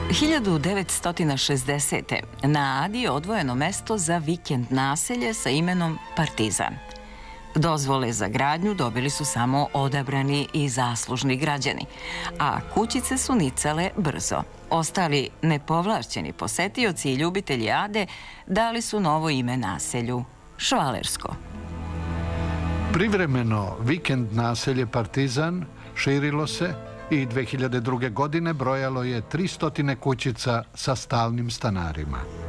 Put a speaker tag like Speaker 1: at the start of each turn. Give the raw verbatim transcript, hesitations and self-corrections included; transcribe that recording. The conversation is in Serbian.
Speaker 1: hiljadu devetsto šezdesete. na Adi je odvojeno mesto za vikend naselje sa imenom Partizan. Dozvole za gradnju dobili su samo odabrani i zaslužni građani, a kućice su nicale brzo. Ostali nepovlašćeni posetioci i ljubitelji Ade dali su novo ime naselju – Švalersko.
Speaker 2: Privremeno vikend naselje Partizan širilo se i dve hiljade druge. godine brojalo je tristotina kućica sa stalnim stanarima.